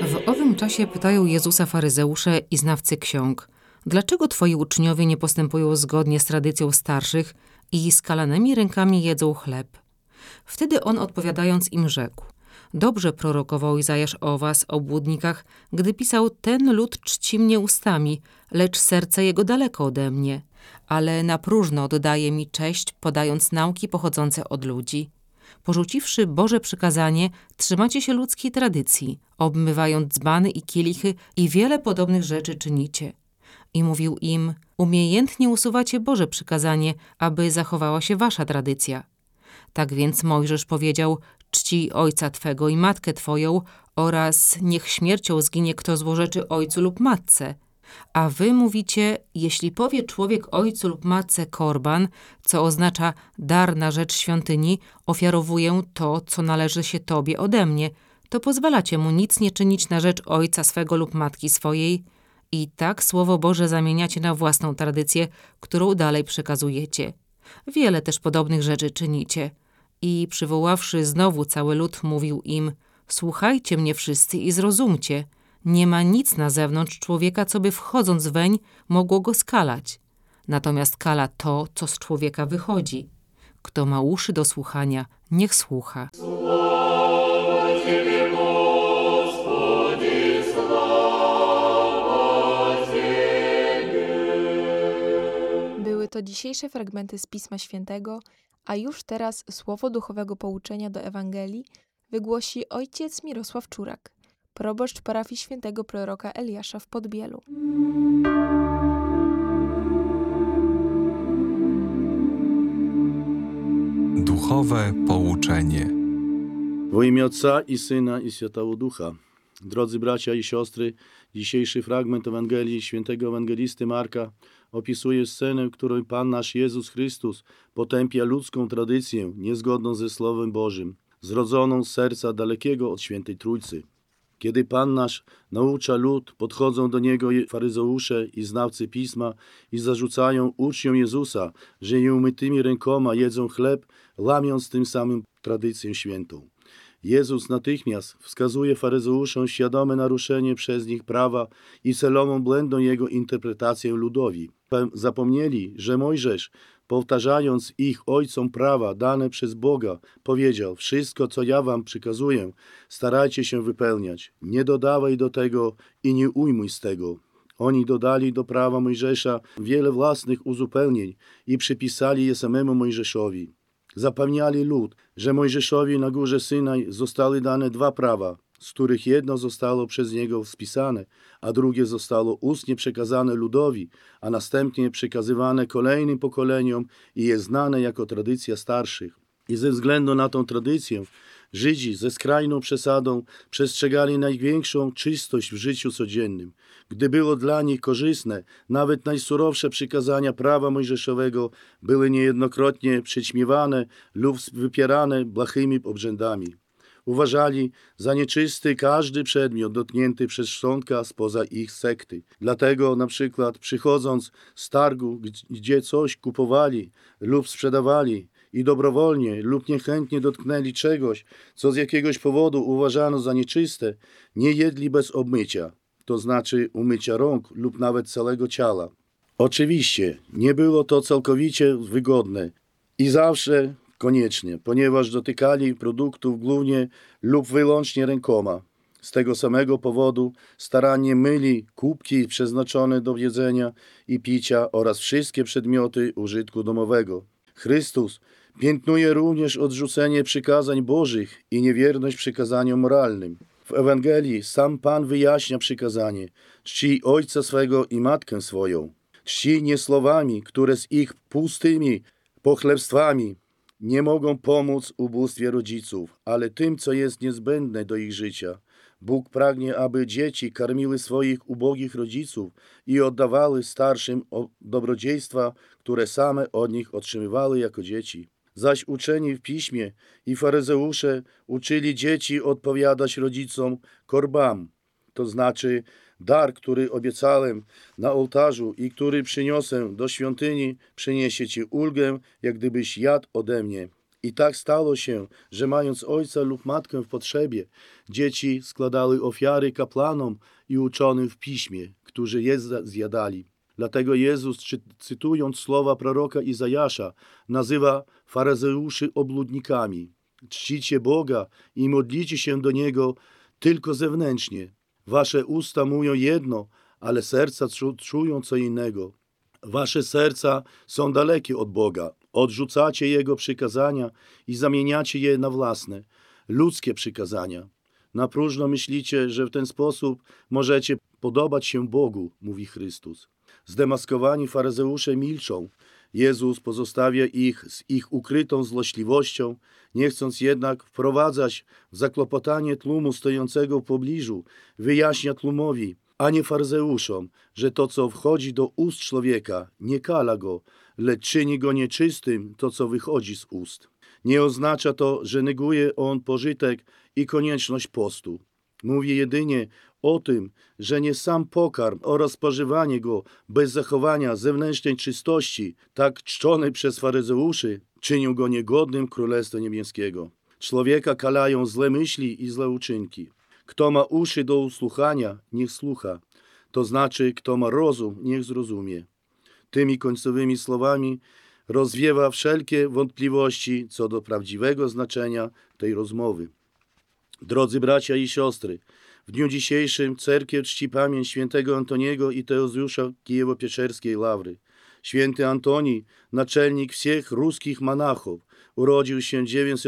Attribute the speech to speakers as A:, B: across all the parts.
A: W owym czasie pytają Jezusa faryzeusze i znawcy ksiąg: dlaczego twoi uczniowie nie postępują zgodnie z tradycją starszych i skalanymi rękami jedzą chleb? Wtedy on odpowiadając im rzekł: dobrze prorokował Izajasz o was, obłudnikach, gdy pisał: ten lud czci mnie ustami, lecz serce jego daleko ode mnie, ale na próżno oddaje mi cześć, podając nauki pochodzące od ludzi. Porzuciwszy Boże przykazanie, trzymacie się ludzkiej tradycji, obmywając dzbany i kielichy i wiele podobnych rzeczy czynicie. I mówił im: umiejętnie usuwacie Boże przykazanie, aby zachowała się wasza tradycja. Tak więc Mojżesz powiedział: czcij ojca twego i matkę twoją oraz niech śmiercią zginie kto złorzeczy ojcu lub matce. A wy mówicie: jeśli powie człowiek ojcu lub matce korban, co oznacza dar na rzecz świątyni, ofiarowuję to, co należy się tobie ode mnie, to pozwalacie mu nic nie czynić na rzecz ojca swego lub matki swojej. I tak Słowo Boże zamieniacie na własną tradycję, którą dalej przekazujecie. Wiele też podobnych rzeczy czynicie. I przywoławszy znowu cały lud, mówił im: słuchajcie mnie wszyscy i zrozumcie. Nie ma nic na zewnątrz człowieka, co by wchodząc weń mogło go skalać. Natomiast kala to, co z człowieka wychodzi. Kto ma uszy do słuchania, niech słucha.
B: Były to dzisiejsze fragmenty z Pisma Świętego, a już teraz słowo duchowego pouczenia do Ewangelii wygłosi ojciec Mirosław Czurak, proboszcz parafii świętego proroka Eliasza w Podbielu.
C: Duchowe pouczenie.
D: W imię Ojca i Syna i Świętego Ducha. Drodzy bracia i siostry, dzisiejszy fragment Ewangelii świętego ewangelisty Marka opisuje scenę, w której Pan nasz Jezus Chrystus potępia ludzką tradycję niezgodną ze Słowem Bożym, zrodzoną z serca dalekiego od Świętej Trójcy. Kiedy Pan nasz naucza lud, podchodzą do Niego faryzeusze i znawcy Pisma i zarzucają uczniom Jezusa, że nieumytymi rękoma jedzą chleb, łamiąc tym samym tradycję świętą. Jezus natychmiast wskazuje faryzeuszom świadome naruszenie przez nich prawa i celową błędną jego interpretację ludowi. Zapomnieli, że Mojżesz, powtarzając ich ojcom prawa dane przez Boga, powiedział: wszystko, co ja wam przykazuję, starajcie się wypełniać. Nie dodawaj do tego i nie ujmuj z tego. Oni dodali do prawa Mojżesza wiele własnych uzupełnień i przypisali je samemu Mojżeszowi. Zapewniali lud, że Mojżeszowi na górze Synaj zostały dane dwa prawa, z których jedno zostało przez niego spisane, a drugie zostało ustnie przekazane ludowi, a następnie przekazywane kolejnym pokoleniom i jest znane jako tradycja starszych. I ze względu na tą tradycję Żydzi ze skrajną przesadą przestrzegali największą czystość w życiu codziennym. Gdy było dla nich korzystne, nawet najsurowsze przykazania prawa mojżeszowego były niejednokrotnie przećmiewane lub wypierane błahymi obrzędami. Uważali za nieczysty każdy przedmiot dotknięty przez szczątka spoza ich sekty. Dlatego na przykład przychodząc z targu, gdzie coś kupowali lub sprzedawali i dobrowolnie lub niechętnie dotknęli czegoś, co z jakiegoś powodu uważano za nieczyste, nie jedli bez obmycia, to znaczy umycia rąk lub nawet całego ciała. Oczywiście nie było to całkowicie wygodne i zawsze koniecznie, ponieważ dotykali produktów głównie lub wyłącznie rękoma. Z tego samego powodu starannie myli kubki przeznaczone do jedzenia i picia oraz wszystkie przedmioty użytku domowego. Chrystus piętnuje również odrzucenie przykazań Bożych i niewierność przykazaniom moralnym. W Ewangelii sam Pan wyjaśnia przykazanie: czcij ojca swego i matkę swoją. Czcij nie słowami, które z ich pustymi pochlebstwami nie mogą pomóc ubóstwie rodziców, ale tym, co jest niezbędne do ich życia. Bóg pragnie, aby dzieci karmiły swoich ubogich rodziców i oddawały starszym dobrodziejstwa, które same od nich otrzymywały jako dzieci. Zaś uczeni w piśmie i faryzeusze uczyli dzieci odpowiadać rodzicom korbam, to znaczy dar, który obiecałem na ołtarzu i który przyniosę do świątyni, przyniesie ci ulgę, jak gdybyś jadł ode mnie. I tak stało się, że mając ojca lub matkę w potrzebie, dzieci składały ofiary kapłanom i uczonym w piśmie, którzy je zjadali. Dlatego Jezus, cytując słowa proroka Izajasza, nazywa faryzeuszy obłudnikami. Czcicie Boga i modlicie się do Niego tylko zewnętrznie. Wasze usta mówią jedno, ale serca czują co innego. Wasze serca są dalekie od Boga. Odrzucacie Jego przykazania i zamieniacie je na własne, ludzkie przykazania. Na próżno myślicie, że w ten sposób możecie podobać się Bogu, mówi Chrystus. Zdemaskowani faryzeusze milczą. Jezus pozostawia ich z ich ukrytą złośliwością, nie chcąc jednak wprowadzać w zakłopotanie tłumu stojącego w pobliżu, wyjaśnia tłumowi, a nie faryzeuszom, że to, co wchodzi do ust człowieka, nie kala go, lecz czyni go nieczystym to, co wychodzi z ust. Nie oznacza to, że neguje on pożytek i konieczność postu. Mówi jedynie o tym, że nie sam pokarm oraz spożywanie go bez zachowania zewnętrznej czystości, tak czczony przez faryzeuszy, czynią go niegodnym Królestwa Niebieskiego. Człowieka kalają złe myśli i złe uczynki. Kto ma uszy do usłuchania, niech słucha. To znaczy, kto ma rozum, niech zrozumie. Tymi końcowymi słowami rozwiewa wszelkie wątpliwości co do prawdziwego znaczenia tej rozmowy. Drodzy bracia i siostry, w dniu dzisiejszym cerkiew czci pamięć świętego Antoniego i Teozjusza Kijewo-Pieczerskiej Lawry. Święty Antoni, naczelnik wszystkich ruskich monachów, urodził się w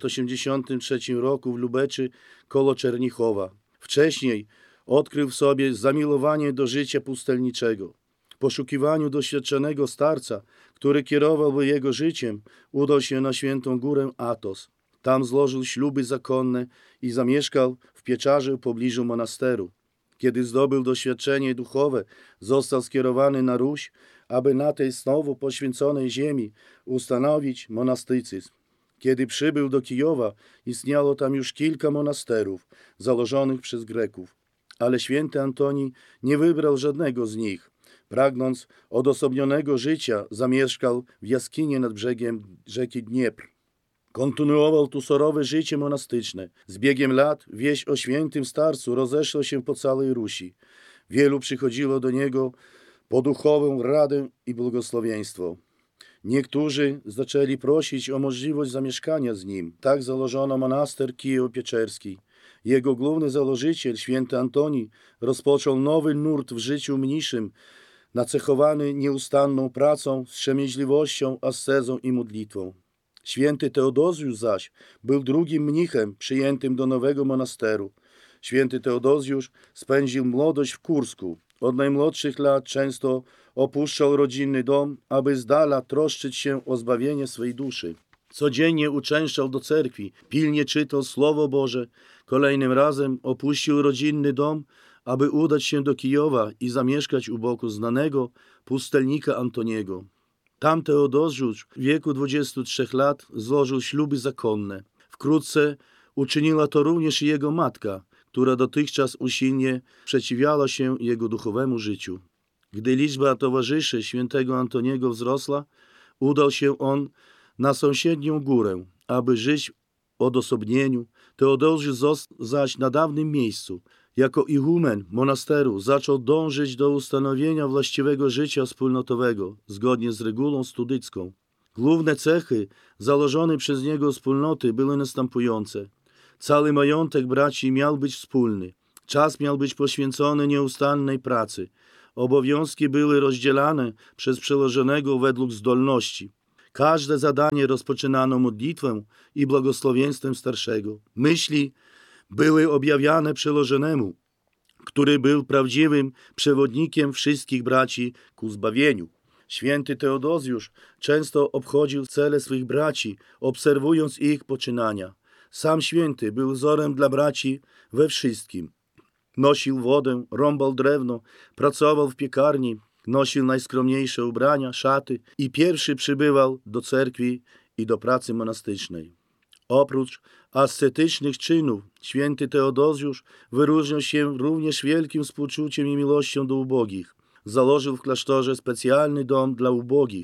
D: 983 roku w Lubeczy koło Czernichowa. Wcześniej odkrył w sobie zamiłowanie do życia pustelniczego. W poszukiwaniu doświadczonego starca, który kierowałby jego życiem, udał się na świętą górę Athos. Tam złożył śluby zakonne i zamieszkał w pieczarze w pobliżu monasteru. Kiedy zdobył doświadczenie duchowe, został skierowany na Ruś, aby na tej znowu poświęconej ziemi ustanowić monastycyzm. Kiedy przybył do Kijowa, istniało tam już kilka monasterów założonych przez Greków, ale święty Antoni nie wybrał żadnego z nich. Pragnąc odosobnionego życia, zamieszkał w jaskini nad brzegiem rzeki Dniepr. Kontynuował tu surowe życie monastyczne. Z biegiem lat wieść o świętym starcu rozeszła się po całej Rusi. Wielu przychodziło do niego po duchową radę i błogosławieństwo. Niektórzy zaczęli prosić o możliwość zamieszkania z nim. Tak założono monaster Kijewo-Pieczerski. Jego główny założyciel, święty Antoni, rozpoczął nowy nurt w życiu mniszym, nacechowany nieustanną pracą, wstrzemięźliwością, ascezą i modlitwą. Święty Teodozjusz zaś był drugim mnichem przyjętym do nowego monasteru. Święty Teodozjusz spędził młodość w Kursku. Od najmłodszych lat często opuszczał rodzinny dom, aby z dala troszczyć się o zbawienie swej duszy. Codziennie uczęszczał do cerkwi, pilnie czytał Słowo Boże. Kolejnym razem opuścił rodzinny dom, aby udać się do Kijowa i zamieszkać u boku znanego pustelnika Antoniego. Tam Teodozjusz w wieku 23 lat złożył śluby zakonne. Wkrótce uczyniła to również jego matka, która dotychczas usilnie sprzeciwiała się jego duchowemu życiu. Gdy liczba towarzyszy świętego Antoniego wzrosła, udał się on na sąsiednią górę, aby żyć w odosobnieniu. Teodozjusz zaś na dawnym miejscu, jako ichumen monasteru, zaczął dążyć do ustanowienia właściwego życia wspólnotowego, zgodnie z regułą studycką. Główne cechy założone przez niego wspólnoty były następujące. Cały majątek braci miał być wspólny. Czas miał być poświęcony nieustannej pracy. Obowiązki były rozdzielane przez przełożonego według zdolności. Każde zadanie rozpoczynano modlitwą i błogosławieństwem starszego. Myśli były objawiane przełożonemu, który był prawdziwym przewodnikiem wszystkich braci ku zbawieniu. Święty Teodozjusz często obchodził cele swych braci, obserwując ich poczynania. Sam święty był wzorem dla braci we wszystkim. Nosił wodę, rąbał drewno, pracował w piekarni, nosił najskromniejsze ubrania, szaty i pierwszy przybywał do cerkwi i do pracy monastycznej. Oprócz ascetycznych czynów, święty Teodozjusz wyróżniał się również wielkim współczuciem i miłością do ubogich. Założył w klasztorze specjalny dom dla ubogich,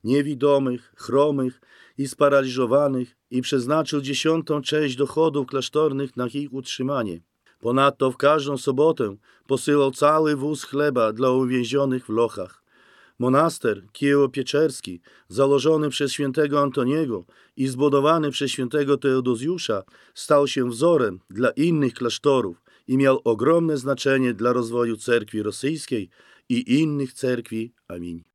D: niewidomych, chromych i sparaliżowanych i przeznaczył 10. część dochodów klasztornych na ich utrzymanie. Ponadto w każdą sobotę posyłał cały wóz chleba dla uwięzionych w lochach. Monaster Kijewo-Pieczerski, założony przez świętego Antoniego i zbudowany przez świętego Teodozjusza, stał się wzorem dla innych klasztorów i miał ogromne znaczenie dla rozwoju cerkwi rosyjskiej i innych cerkwi. Amin.